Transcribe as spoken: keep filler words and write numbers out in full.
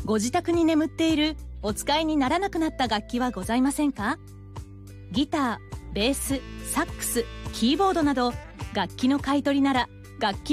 ご自宅に眠っているお使いにならなくなった楽器はございませんか？ギター、ベース、サックス、キーボードなど楽器の買い取りなら楽器